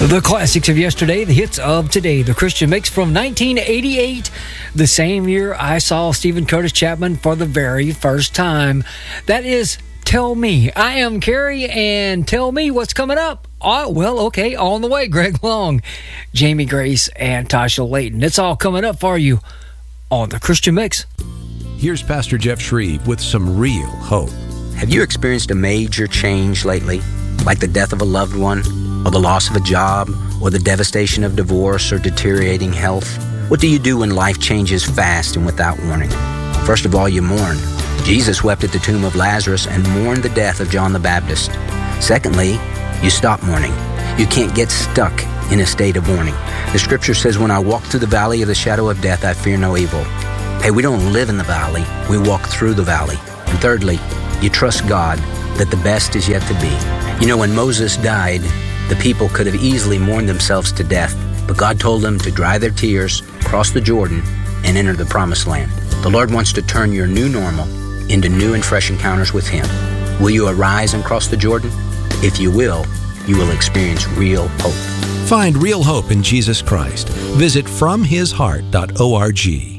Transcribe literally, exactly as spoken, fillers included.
The classics of yesterday, the hits of today. The Christian Mix from nineteen eighty-eight, the same year I saw Stephen Curtis Chapman for the very first time. That is Tell Me. I am Carrie, and tell me what's coming up. Oh, well, okay, on the way, Greg Long, Jamie Grace, and Tasha Layton. It's all coming up for you on the Christian Mix. Here's Pastor Jeff Shreve with some real hope. Have you experienced a major change lately, like the death of a loved one, or the loss of a job, or the devastation of divorce or deteriorating health? What do you do when life changes fast and without warning? First of all, you mourn. Jesus wept at the tomb of Lazarus and mourned the death of John the Baptist. Secondly, you stop mourning. You can't get stuck in a state of mourning. The scripture says, when I walk through the valley of the shadow of death, I fear no evil. Hey, we don't live in the valley. We walk through the valley. And thirdly, you trust God that the best is yet to be. You know, when Moses died, the people could have easily mourned themselves to death, but God told them to dry their tears, cross the Jordan, and enter the promised land. The Lord wants to turn your new normal into new and fresh encounters with Him. Will you arise and cross the Jordan? If you will, you will experience real hope. Find real hope in Jesus Christ. Visit from his heart dot org.